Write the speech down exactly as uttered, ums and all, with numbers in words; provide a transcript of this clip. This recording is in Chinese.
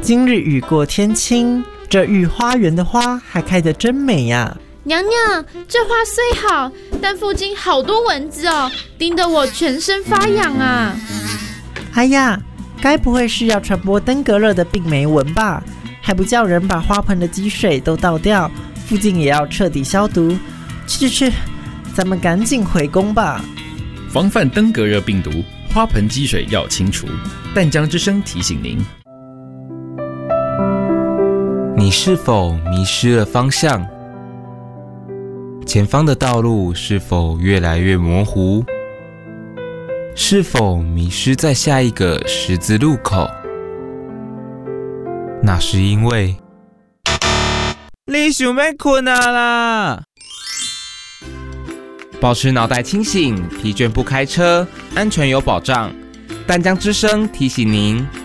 今日雨过天晴，这御花园的花还开得真美呀！ 娘娘，这花虽好，但附近好多蚊子哦，叮得我全身发痒啊！ 哎呀，该不会是要传播登革热的病媒蚊吧？还不叫人把花盆的积水都倒掉，附近也要彻底消毒。去去去，咱们赶紧回宫吧。 防范登革热病毒，花盆积水要清除。淡江之声提醒您： 你是否迷失了方向？前方的道路是否越来越模糊？是否迷失在下一个十字路口？那是因为你想要困啊啦！保持脑袋清醒，疲倦不开车，安全有保障。淡江之声提醒您：